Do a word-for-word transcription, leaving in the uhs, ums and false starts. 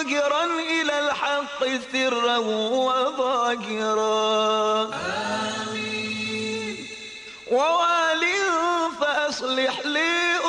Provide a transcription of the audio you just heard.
ظاهرا إلى الحق سرا وظاهرا. آمين. ووال فأصلح لي